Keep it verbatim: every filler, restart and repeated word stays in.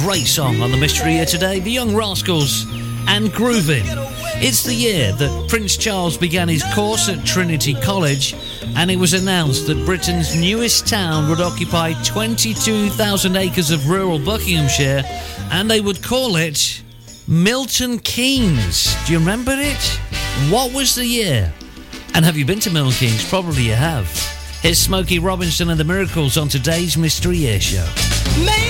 great song on the Mystery here today, the Young Rascals and Groovin'. It's the year that Prince Charles began his course at Trinity College, and it was announced that Britain's newest town would occupy twenty-two thousand acres of rural Buckinghamshire, and they would call it Milton Keynes. Do you remember it? What was the year? And have you been to Milton Keynes? Probably you have. Here's Smokey Robinson and the Miracles on today's Mystery Air Show. Man.